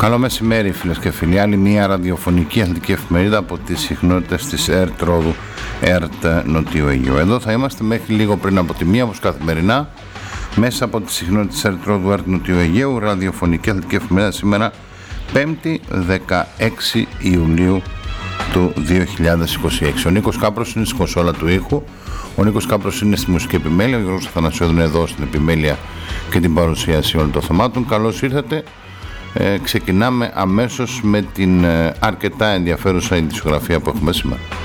Καλό μεσημέρι φίλες και φίλοι. Άλλη μια ραδιοφωνική αθλητική εφημερίδα από τις συχνότητες της ΕΡΤ Ρόδου, ΕΡΤ Νοτιού Αιγαίου. Εδώ θα είμαστε μέχρι λίγο πριν από τη μία, όπως καθημερινά, μέσα από τις συχνότητες της ΕΡΤ Ρόδου, ΕΡΤ Νοτιού Αιγαίου, ραδιοφωνική αθλητική εφημερίδα σήμερα 5η 16 Ιουλίου του 2026. Ο Νίκος Κάπρος είναι στη κονσόλα του ήχου, ο Νίκος Κάπρος είναι στη μουσική επιμέλεια, ο Γιώργος Αθανασιώδου είναι εδώ στην επιμέλεια και την παρουσίαση όλων των θεμάτων. Καλώς ήρθατε. Ξεκινάμε αμέσως με την αρκετά ενδιαφέρουσα ειδησιογραφία που έχουμε σήμερα.